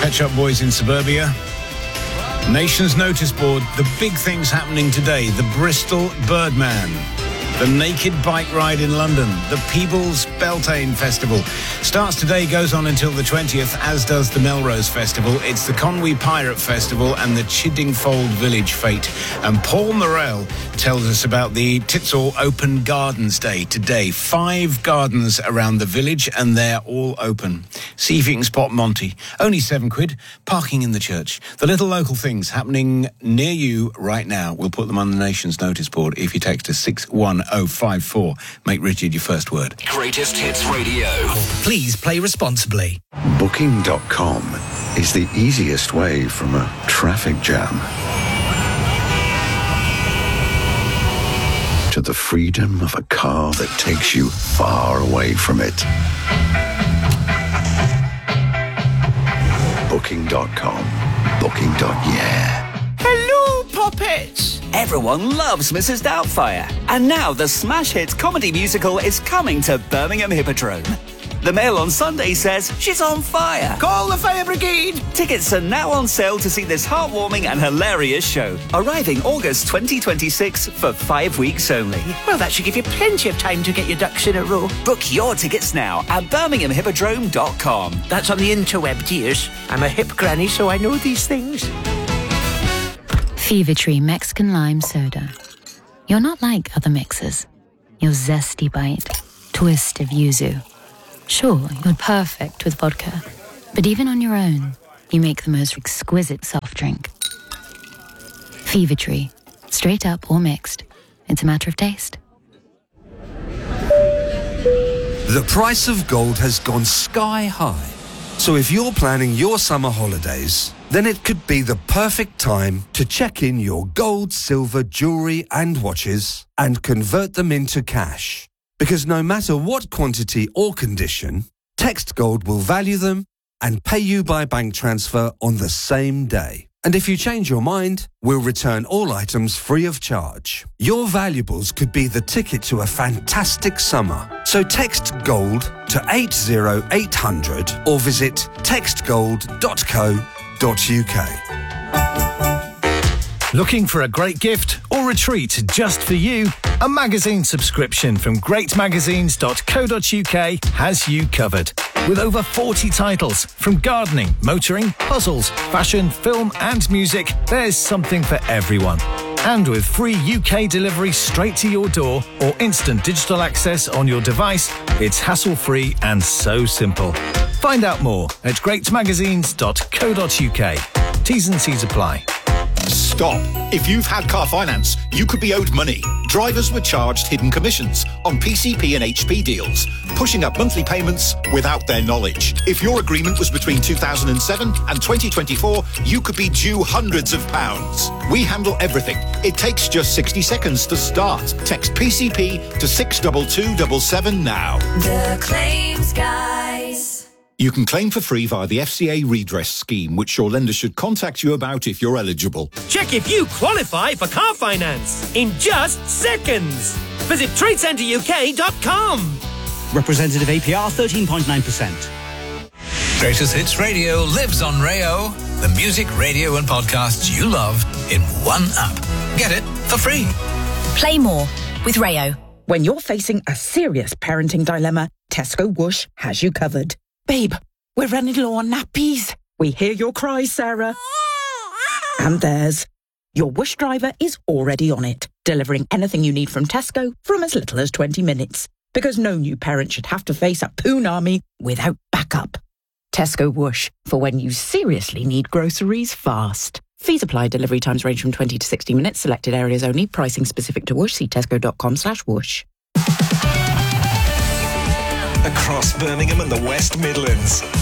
Pet Shop Boys in Suburbia. Nation's Notice Board, the big things happening today. The Bristol Birdman, the Naked Bike Ride in London, the Peebles Beltane Festival. Starts today, goes on until the 20th, as does the Melrose Festival. It's the Conwy Pirate Festival and the Chiddingfold Village Fete. And Paul Morell tells us about the Titsall Open Gardens Day today. 5 gardens around the village and they're all open. See if you can spot Monty. Only £7. Parking in the church. The little local things happening near you right now. We'll put them on the Nation's Notice Board if you text us 61054. Make Richard your first word. Greatest Hits Radio. Please play responsibly. Booking.com is the easiest way from a traffic jam to the freedom of a car that takes you far away from it. Booking.com. Booking.yeah. Hello, puppets! Everyone loves Mrs. Doubtfire. And now the smash hit comedy musical is coming to Birmingham Hippodrome. The Mail on Sunday says she's on fire. Call the fire brigade! Tickets are now on sale to see this heartwarming and hilarious show, arriving August 2026 for 5 weeks only. Well, that should give you plenty of time to get your ducks in a row. Book your tickets now at birminghamhippodrome.com. That's on the interweb, dears. I'm a hip granny, so I know these things. Fever Tree Mexican Lime Soda. You're not like other mixers. Your zesty bite, twist of yuzu. Sure, you're perfect with vodka, but even on your own, you make the most exquisite soft drink. Fever Tree, straight up or mixed. It's a matter of taste. The price of gold has gone sky high. So if you're planning your summer holidays, then it could be the perfect time to check in your gold, silver, jewellery and watches and convert them into cash. Because no matter what quantity or condition, Text Gold will value them and pay you by bank transfer on the same day. And if you change your mind, we'll return all items free of charge. Your valuables could be the ticket to a fantastic summer. So text GOLD to 80800 or visit textgold.co.uk. Looking for a great gift or retreat just for you? A magazine subscription from greatmagazines.co.uk has you covered. With over 40 titles from gardening, motoring, puzzles, fashion, film and music, there's something for everyone. And with free UK delivery straight to your door or instant digital access on your device, it's hassle-free and so simple. Find out more at greatmagazines.co.uk. T's and C's apply. Stop. If you've had car finance, you could be owed money. Drivers were charged hidden commissions on PCP and HP deals, pushing up monthly payments without their knowledge. If your agreement was between 2007 and 2024, you could be due hundreds of pounds. We handle everything. It takes just 60 seconds to start. Text PCP to 62277 now. The Claims Guys. You can claim for free via the FCA redress scheme, which your lender should contact you about if you're eligible. Check if you qualify for car finance in just seconds. Visit TradeCenterUK.com. Representative APR 13.9%. Greatest Hits Radio lives on Rayo. The music, radio and podcasts you love in one app. Get it for free. Play more with Rayo. When you're facing a serious parenting dilemma, Tesco Whoosh has you covered. Babe, we're running low on nappies. We hear your cries, Sarah. And theirs. Your Whoosh driver is already on it, delivering anything you need from Tesco from as little as 20 minutes. Because no new parent should have to face a poon army without backup. Tesco Whoosh, for when you seriously need groceries fast. Fees apply. Delivery times range from 20 to 60 minutes. Selected areas only. Pricing specific to Whoosh. See tesco.com/whoosh. Across Birmingham and the West Midlands.